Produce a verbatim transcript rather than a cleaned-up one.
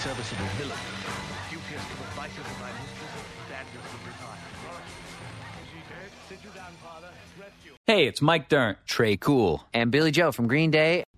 serviceable villain. Dubious to the vices of thy mistress, Daniel would retire. Is he dead? Sit you down, father. Rest you. Hey, it's Mike Dirnt, Trey Cool, and Billy Joe from Green Day.